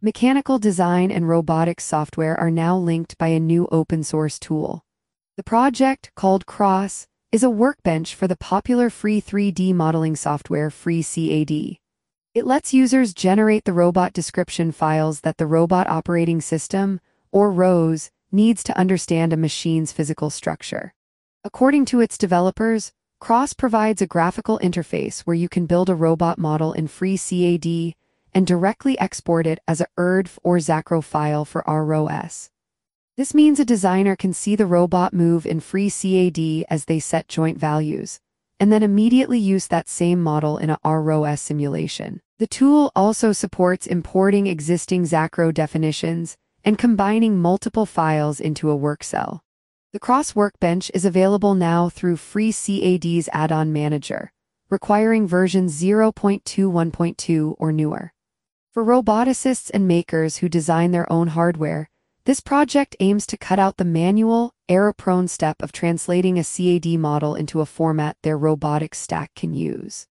Mechanical design and robotics software are now linked by a new open-source tool. The project, called CROSS, is a workbench for the popular free 3D modeling software FreeCAD. It lets users generate the robot description files that the robot operating system, or ROS, needs to understand a machine's physical structure. According to its developers, CROSS provides a graphical interface where you can build a robot model in FreeCAD and directly export it as a ERDF or Zacro file for ROS. This means a designer can see the robot move in FreeCAD as they set joint values, and then immediately use that same model in a ROS simulation. The tool also supports importing existing Zacro definitions and combining multiple files into a work cell. The CROSS Workbench is available now through FreeCAD's add-on manager, requiring version 0.21.2 or newer. For roboticists and makers who design their own hardware, this project aims to cut out the manual, error-prone step of translating a CAD model into a format their robotics stack can use.